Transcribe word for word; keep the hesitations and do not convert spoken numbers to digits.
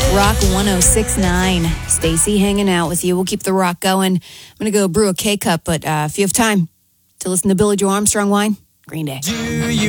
Rock one oh six point nine. Stacy hanging out with you. We'll keep the rock going. I'm going to go brew a K-Cup, but uh, if you have time to listen to Billy Joe Armstrong whine, Green Day. Do you